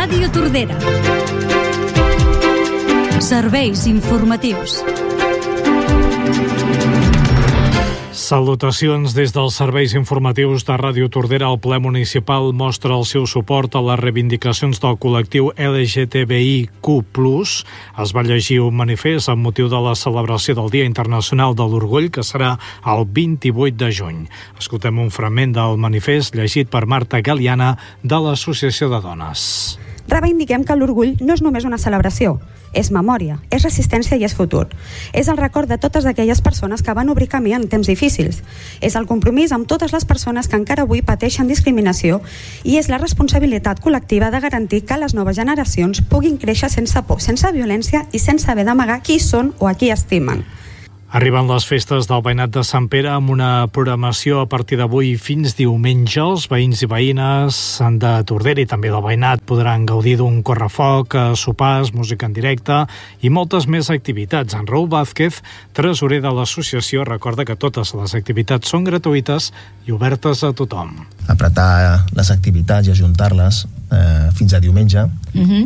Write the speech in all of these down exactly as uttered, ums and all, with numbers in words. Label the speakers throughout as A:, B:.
A: Ràdio Tordera. Serveis informatius.
B: Salutacions des dels serveis informatius de Ràdio Tordera. El ple municipal mostra el seu suport a les reivindicacions del col·lectiu L G T B I Q plus. Es va llegir un manifest amb motiu de la celebració del Dia Internacional de l'Orgull, que serà el vint-i-vuit de juny. Escoltem un fragment del manifest llegit per Marta Galiana de l'Associació de Dones.
C: Reivindiquem que l'orgull no és només una celebració, és memòria, és resistència i és futur. És el record de totes aquelles persones que van obrir camí en temps difícils. És el compromís amb totes les persones que encara avui pateixen discriminació i és la responsabilitat col·lectiva de garantir que les noves generacions puguin créixer sense por, sense violència i sense haver d'amagar qui són o a qui estimen.
B: Arriben les festes del Veïnat de Sant Pere amb una programació a partir d'avui fins diumenge. Els veïns i veïnes de Tordera i també del Veïnat podran gaudir d'un correfoc, sopars, música en directe i moltes més activitats. En Raúl Vázquez, tresorer de l'associació, recorda que totes les activitats són gratuïtes i obertes a tothom.
D: Apretar les activitats i ajuntar-les eh, fins a diumenge uh-huh.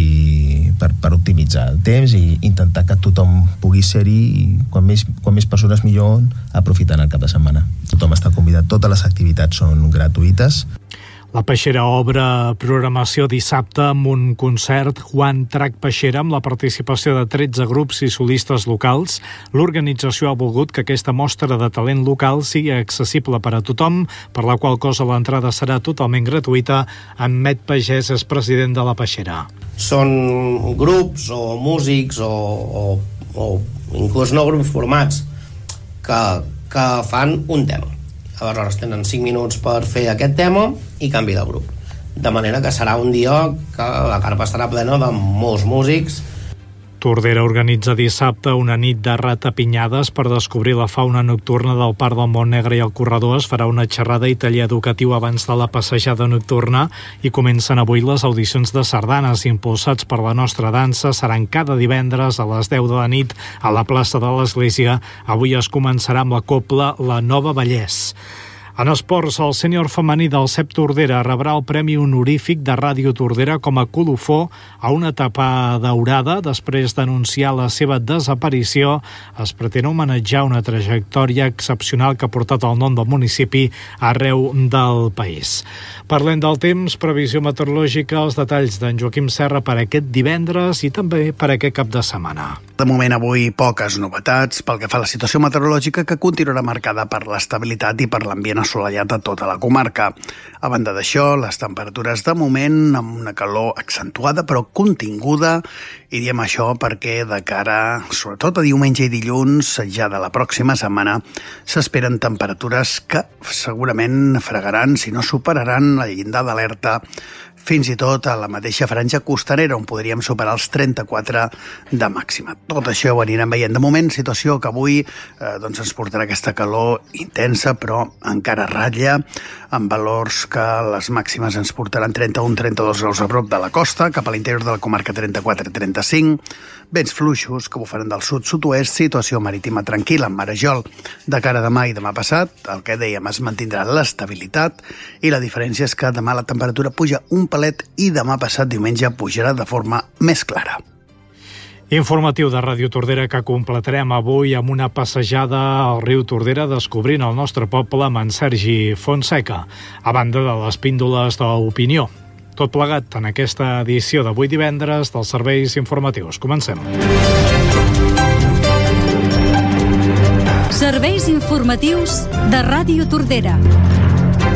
D: i per, per optimitzar el temps i intentar que tothom pugui ser-hi i quan més, quan més persones millor aprofitant el cap de setmana. Tothom està convidat, totes les activitats són gratuïtes.
B: La Peixera obre programació dissabte amb un concert Juan Trac Peixera amb la participació de tretze grups i solistes locals. L'organització ha volgut que aquesta mostra de talent local sigui accessible per a tothom, per la qual cosa l'entrada serà totalment gratuïta. En Met Pagès és president de la Peixera.
E: Són grups o músics o, o, o inclús no grups formats que, que fan un tema. Aleshores tenen cinc minuts per fer aquest tema i canvi de grup. De manera que serà un dia que la carpa estarà plena de molts músics.
B: Tordera organitza dissabte una nit de ratapinyades per descobrir la fauna nocturna del Parc del Montnegre i el Corredor. Es farà una xerrada i taller educatiu abans de la passejada nocturna i comencen avui les audicions de sardanes impulsats per la nostra dansa. Seran cada divendres a les deu de la nit a la plaça de l'Església. Avui es començarà amb la cobla La Nova Vallès. En esports, el sènior femení del C E P Tordera rebrà el Premi Honorífic de Ràdio Tordera com a colofó a una etapa daurada. Després d'anunciar la seva desaparició, es pretén homenatjar una trajectòria excepcional que ha portat el nom del municipi arreu del país. Parlem del temps, previsió meteorològica, els detalls d'en Joaquim Serra per aquest divendres i també per aquest cap de setmana.
F: De moment avui poques novetats pel que fa a la situació meteorològica, que continuarà marcada per l'estabilitat i per l'ambient assolellat a tota la comarca. A banda d'això, les temperatures de moment amb una calor accentuada però continguda, i diem això perquè de cara, sobretot a diumenge i dilluns, ja de la pròxima setmana, s'esperen temperatures que segurament fregaran, si no superaran el llindar d'alerta, fins i tot a la mateixa franja costanera, on podríem superar els trenta-quatre de màxima. Tot això ho anirem veient. De moment, situació que avui eh, doncs ens portarà aquesta calor intensa, però encara ratlla, amb valors que les màximes ens portaran trenta-un a trenta-dos graus a prop de la costa, cap a l'interior de la comarca trenta-quatre a trenta-cinc, vents fluixos que bufaran del sud-sud-oest, situació marítima tranquil·la en Marejol de cara a demà i demà passat. El que dèiem, es mantindrà l'estabilitat i la diferència és que demà la temperatura puja un palet i demà passat diumenge pujarà de forma més clara.
B: Informatiu de Ràdio Tordera que completarem avui amb una passejada al riu Tordera descobrint el nostre poble amb en Sergi Fonseca, a banda de les píndoles d'opinió. Tot plegat en aquesta edició d'avui divendres dels serveis informatius. Comencem.
A: Serveis informatius de Ràdio Tordera.